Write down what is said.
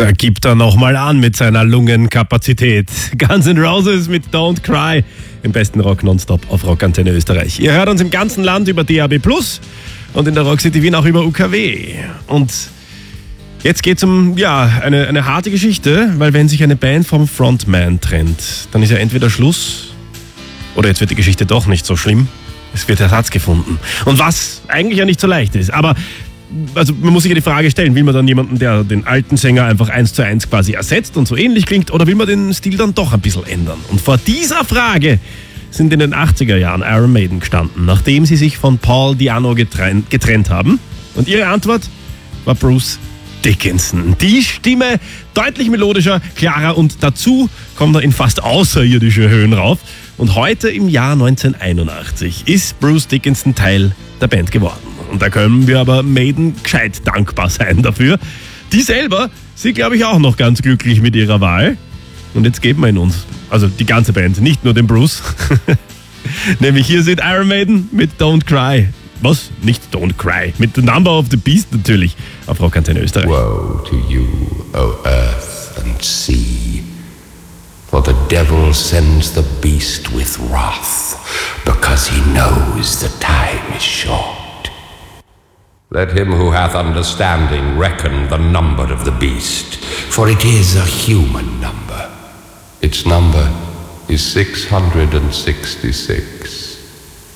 Da gibt er nochmal an mit seiner Lungenkapazität. Guns N' Roses mit Don't Cry im besten Rock nonstop auf Rockantenne Österreich. Ihr hört uns im ganzen Land über DAB+ und in der Rock City Wien auch über UKW. Und jetzt geht's um eine harte Geschichte, weil wenn sich eine Band vom Frontman trennt, dann ist ja entweder Schluss oder jetzt wird die Geschichte doch nicht so schlimm. Es wird Ersatz gefunden. Und was eigentlich ja nicht so leicht ist. Aber also man muss sich ja die Frage stellen, will man dann jemanden, der den alten Sänger einfach 1:1 quasi ersetzt und so ähnlich klingt, oder will man den Stil dann doch ein bisschen ändern? Und vor dieser Frage sind in den 80er Jahren Iron Maiden gestanden, nachdem sie sich von Paul Di'Anno getrennt haben. Und ihre Antwort war Bruce Dickinson. Die Stimme deutlich melodischer, klarer und dazu kommt er in fast außerirdische Höhen rauf. Und heute im Jahr 1981 ist Bruce Dickinson Teil der Band geworden. Und da können wir aber Maiden gescheit dankbar sein dafür. Die selber sind, glaube ich, auch noch ganz glücklich mit ihrer Wahl. Und jetzt geben wir ihn uns, also die ganze Band, nicht nur den Bruce. Nämlich hier sind Iron Maiden mit Don't Cry. Was? Nicht Don't Cry. Mit The Number of the Beast natürlich auf Rockantenne Österreich. Woe to you, O earth and sea, for the devil sends the beast with wrath, because he knows the time is short. Let him who hath understanding reckon the number of the beast, for it is a human number. Its number is 666.